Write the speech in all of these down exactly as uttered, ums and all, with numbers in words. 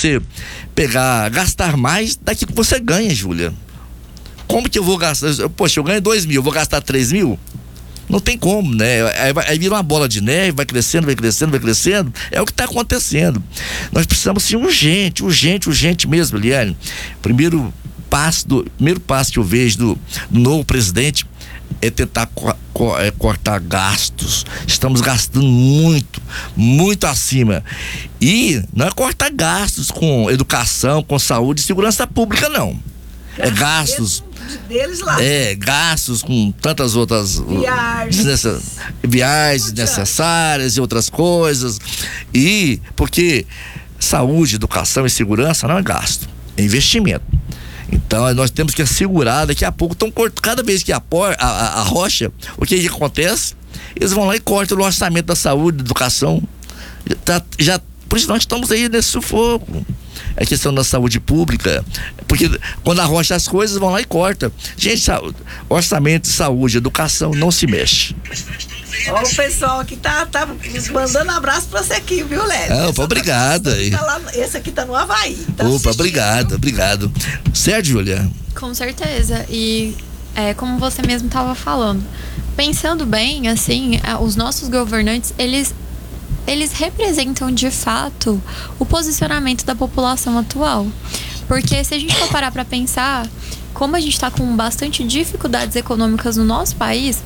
você pegar, gastar mais daquilo que você ganha, Júlia. Como que eu vou gastar? Poxa, eu ganho dois mil, eu vou gastar três mil? Não tem como, né? Aí, aí vira uma bola de neve, vai crescendo, vai crescendo, vai crescendo. É o que está acontecendo. Nós precisamos, sim, urgente, urgente, urgente mesmo, Eliane. Primeiro passo, do, primeiro passo que eu vejo do, do novo presidente é tentar co- co- é, cortar gastos. Estamos gastando muito, muito acima. E não é cortar gastos com educação, com saúde e segurança pública, não. É gastos deles lá. É, gastos com tantas outras viagens, desnecess... viagens desnecessárias e outras coisas. E porque saúde, educação e segurança não é gasto, é investimento. Então nós temos que assegurar, daqui a pouco estão cortando, cada vez que a, por, a, a, a rocha, o que, que acontece? Eles vão lá e cortam o orçamento da saúde, da educação. Já, já, por isso nós estamos aí nesse sufoco. É questão da saúde pública, porque quando arrocha as coisas, vão lá e corta. Gente, saúde, orçamento de saúde, educação não se mexe. Ó, o pessoal aqui tá, tá mandando abraço pra você aqui, viu, Lélio? Ah, opa, obrigado. Tá lá, esse aqui tá no Havaí. Tá opa, obrigado, obrigado. Certo, Júlia? Com certeza. E é, como você mesmo estava falando, pensando bem, assim, os nossos governantes, eles eles representam de fato o posicionamento da população atual. Porque se a gente for parar para pensar, como a gente está com bastante dificuldades econômicas no nosso país,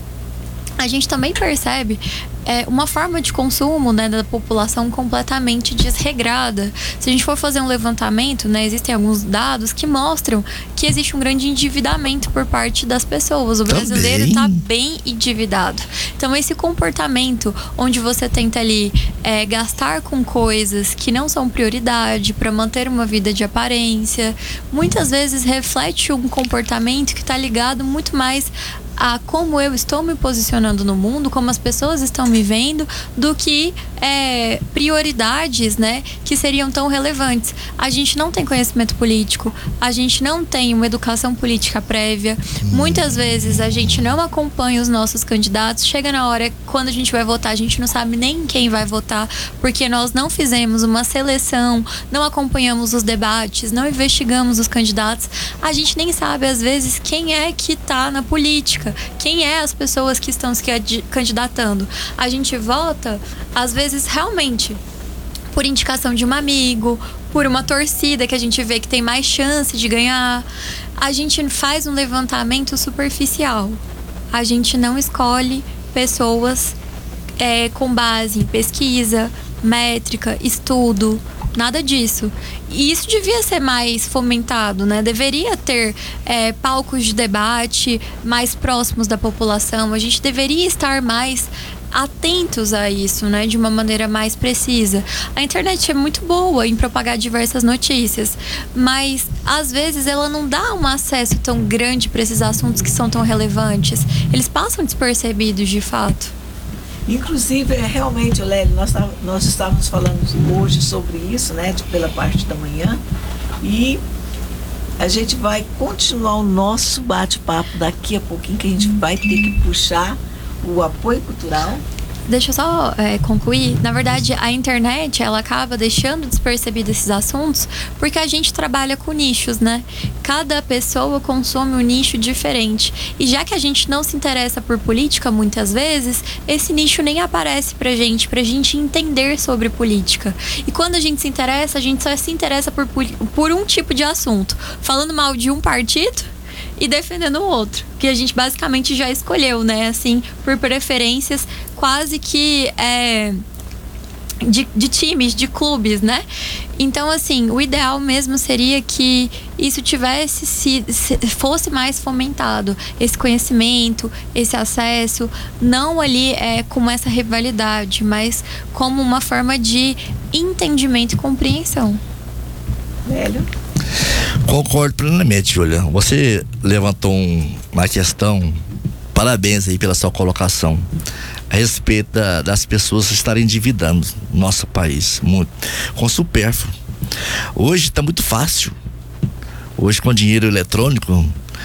a gente também percebe é, uma forma de consumo, né, da população completamente desregrada. Se a gente for fazer um levantamento, né, existem alguns dados que mostram que existe um grande endividamento por parte das pessoas. O brasileiro está bem endividado. Então, esse comportamento onde você tenta ali é, gastar com coisas que não são prioridade para manter uma vida de aparência, muitas vezes reflete um comportamento que está ligado muito mais a como eu estou me posicionando no mundo, como as pessoas estão me vendo, do que é, prioridades, né, que seriam tão relevantes. A gente não tem conhecimento político, a gente não tem uma educação política prévia, muitas vezes a gente não acompanha os nossos candidatos, chega na hora, quando a gente vai votar, a gente não sabe nem quem vai votar, porque nós não fizemos uma seleção, não acompanhamos os debates, não investigamos os candidatos, a gente nem sabe, às vezes, quem é que está na política, quem é as pessoas que estão se candidatando. A gente vota, às vezes, realmente por indicação de um amigo, por uma torcida que a gente vê que tem mais chance de ganhar. A gente faz um levantamento superficial. A gente não escolhe pessoas é, com base em pesquisa, métrica, estudo, nada disso. E isso devia ser mais fomentado, né? Deveria ter é, palcos de debate mais próximos da população. A gente deveria estar mais atentos a isso, né? De uma maneira mais precisa. A internet é muito boa em propagar diversas notícias, mas às vezes ela não dá um acesso tão grande para esses assuntos que são tão relevantes. Eles passam despercebidos, de fato. Inclusive, é, realmente, Lélio, nós, nós estávamos falando hoje sobre isso, né, de, pela parte da manhã, e a gente vai continuar o nosso bate-papo daqui a pouquinho, que a gente vai ter que puxar o apoio cultural. Deixa eu só é, concluir. Na verdade, a internet, ela acaba deixando despercebido esses assuntos porque a gente trabalha com nichos, né? Cada pessoa consome um nicho diferente. E já que a gente não se interessa por política muitas vezes, esse nicho nem aparece pra gente, pra gente entender sobre política. E quando a gente se interessa, a gente só se interessa por, por um tipo de assunto. Falando mal de um partido e defendendo o outro, que a gente basicamente já escolheu, né, assim, por preferências quase que é, de, de times, de clubes, né? Então, assim, o ideal mesmo seria que isso tivesse, se, se fosse mais fomentado, esse conhecimento, esse acesso, não ali é, com essa rivalidade, mas como uma forma de entendimento e compreensão. Velho? Concordo plenamente, Júlia. Você levantou um, uma questão, parabéns aí pela sua colocação, a respeito da, das pessoas estarem endividando nosso país, muito, com supérfluo. Hoje está muito fácil. Hoje, com dinheiro eletrônico,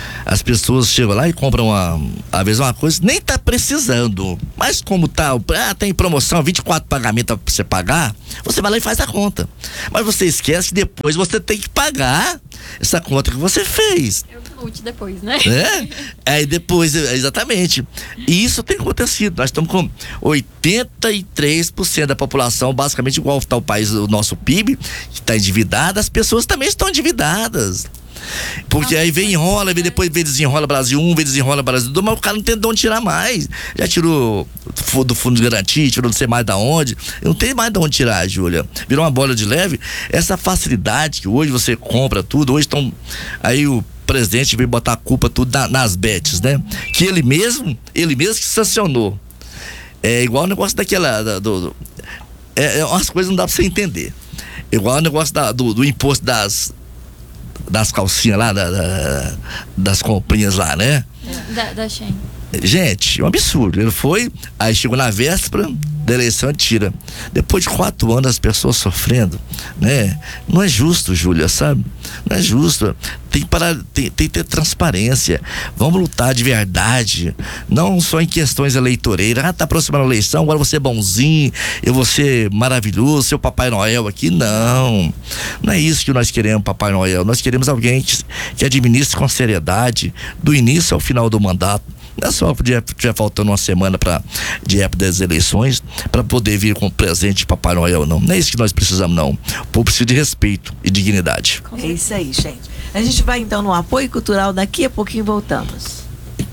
As pessoas chegam lá e compram uma, às vezes uma coisa, nem tá precisando. Mas como tá, ah, tem promoção, vinte e quatro pagamentos pra você pagar, você vai lá e faz a conta. Mas você esquece que depois você tem que pagar essa conta que você fez. Eu que lute depois, né? É? Aí depois, exatamente. E isso tem acontecido. Nós estamos com oitenta e três por cento da população, basicamente igual está o país, o nosso P I B, que está endividado, as pessoas também estão endividadas. Porque aí vem enrola, vem depois vem desenrola Brasil um, vem desenrola Brasil dois, mas o cara não tem de onde tirar mais. Já tirou do fundo de garantia, tirou não sei mais da onde. Não tem mais de onde tirar, Júlia. Virou uma bola de leve. Essa facilidade que hoje você compra tudo, hoje estão. Aí o presidente veio botar a culpa tudo na, nas bets, né? Que ele mesmo, ele mesmo que sancionou. É igual o negócio daquela. Da, do, do, é, é umas coisas não dá pra você entender. Igual o negócio da, do, do imposto das. das calcinhas lá, da, da, das comprinhas lá, né? Da, da Shein. Gente, é um absurdo. Ele foi, aí chegou na véspera da eleição e tira. Depois de quatro anos as pessoas sofrendo, né? Não é justo, Júlia, sabe? Não é justo. Tem, para, tem, tem que ter transparência. Vamos lutar de verdade. Não só em questões eleitoreiras. Ah, tá aproximando a eleição, agora você é bonzinho, eu vou ser maravilhoso, seu Papai Noel aqui. Não. Não é isso que nós queremos, Papai Noel. Nós queremos alguém que, que administre com seriedade, do início ao final do mandato. Não é só que tiver faltando uma semana para de época das eleições para poder vir com presente de Papai Noel, não. Não é isso que nós precisamos, não. O povo precisa de respeito e dignidade. É isso aí, gente. A gente vai então no apoio cultural, daqui a pouquinho voltamos.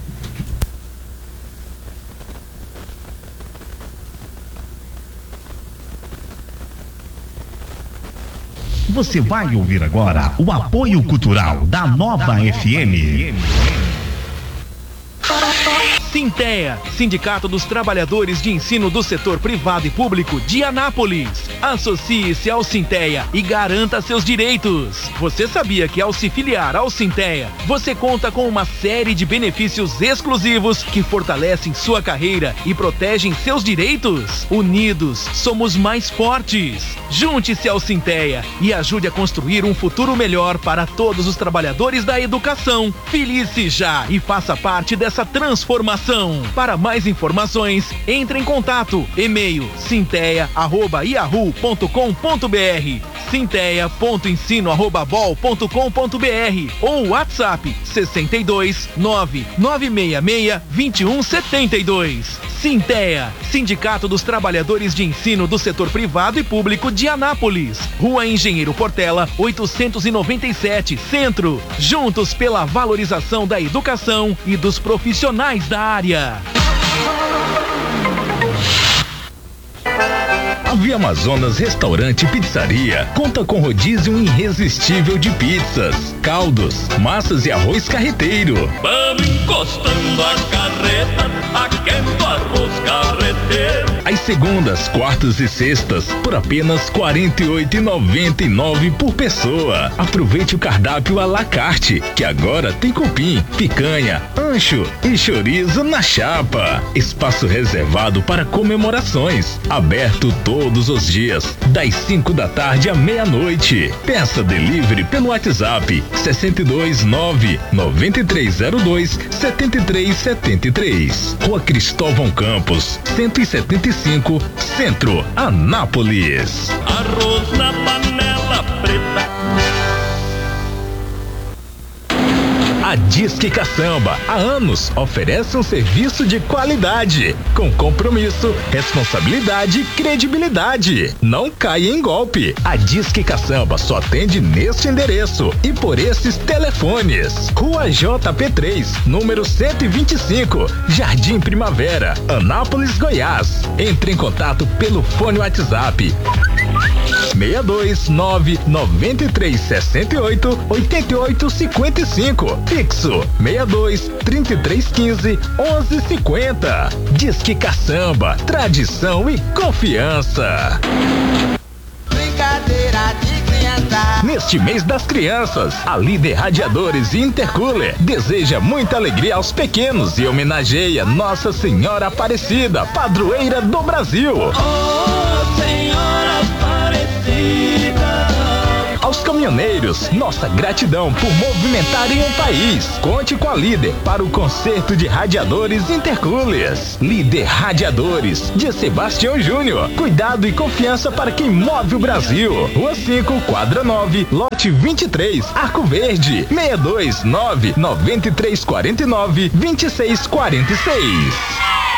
Você vai ouvir agora o apoio cultural da Nova F M. Sintea, Sindicato dos Trabalhadores de Ensino do Setor Privado e Público de Anápolis. Associe-se ao Sintea e garanta seus direitos. Você sabia que ao se filiar ao Sintea, você conta com uma série de benefícios exclusivos que fortalecem sua carreira e protegem seus direitos? Unidos, somos mais fortes. Junte-se ao Sintea e ajude a construir um futuro melhor para todos os trabalhadores da educação. Filie-se já e faça parte dessa transformação. Para mais informações, entre em contato. E-mail sintea arroba yahoo ponto com ponto br, sintea ponto ensino arroba bol ponto com ponto br ou WhatsApp sessenta e dois, nove nove seis seis, vinte e um setenta e dois. Sintea, Sindicato dos Trabalhadores de Ensino do Setor Privado e Público de Anápolis. Rua Engenheiro Portela, oitocentos e noventa e sete, Centro. Juntos pela valorização da educação e dos profissionais da área. A Via Amazonas Restaurante e Pizzaria conta com rodízio irresistível de pizzas, caldos, massas e arroz carreteiro. Vamos encostando a carreta, aquendo arroz carreteiro. Às segundas, quartas e sextas, por apenas quarenta e oito reais e noventa e nove centavos por pessoa. Aproveite o cardápio à la carte, que agora tem cupim, picanha, ancho e chorizo na chapa. Espaço reservado para comemorações, aberto todos os dias, das cinco da tarde à meia-noite. Peça delivery pelo WhatsApp sessenta e dois, nove nove três zero dois, sete três sete três. Rua Cristóvão Campos, cento e setenta e cinco, Centro, Anápolis. Arroz na panela preta. A Disque Caçamba, há anos, oferece um serviço de qualidade, com compromisso, responsabilidade e credibilidade. Não caia em golpe. A Disque Caçamba só atende neste endereço e por esses telefones. Rua J P três, número cento e vinte e cinco, Jardim Primavera, Anápolis, Goiás. Entre em contato pelo fone WhatsApp seis dois nove nove três seis oito oito oito cinco cinco. Fixo seis dois, trinta e três quinze, onze cinquenta. Disque Caçamba, tradição e confiança. Brincadeira de criança. Neste mês das crianças, a Líder Radiadores e Intercooler deseja muita alegria aos pequenos e homenageia Nossa Senhora Aparecida, padroeira do Brasil. Oh, Senhora Aparecida. Aos caminhoneiros, nossa gratidão por movimentarem o país. Conte com a Líder para o conserto de radiadores intercoolers. Líder Radiadores, de Sebastião Júnior. Cuidado e confiança para quem move o Brasil. Rua cinco, quadra nove, lote vinte e três, Arco Verde. seis dois nove, nove três quatro nove, dois seis quatro seis.